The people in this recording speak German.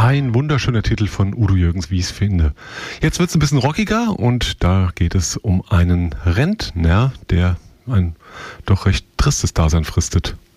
Ein wunderschöner Titel von Udo Jürgens, wie ich es finde. Jetzt wird es ein bisschen rockiger und da geht es um einen Rentner, der ein doch recht tristes Dasein fristet.